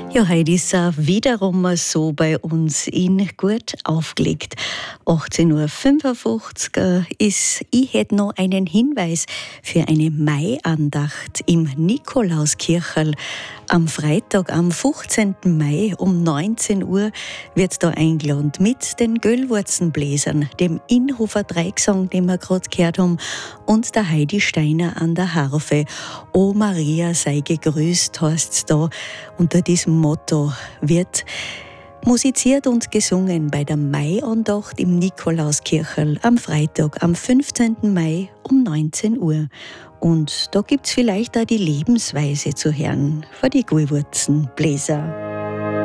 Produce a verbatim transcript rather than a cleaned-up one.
Ja, heute ist er wiederum so bei uns in Gut aufgelegt. achtzehn Uhr fünfundfünfzig ist, ich hätte noch einen Hinweis für eine Maiandacht im Nikolauskircherl. Am Freitag, am fünfzehnten Mai um neunzehn Uhr wird da eingeladen mit den Göllwurzenbläsern, dem Inhofer Dreigesang, den wir gerade gehört haben, und der Heidi Steiner an der Harfe. O Maria, sei gegrüßt, heißt's da. Unter diesem Motto wird musiziert und gesungen bei der Maiandacht im Nikolauskircherl am Freitag, am fünfzehnten Mai um neunzehn Uhr. Und da gibt's vielleicht auch die Lebensweise zu hören von die Göllwurzenbläser.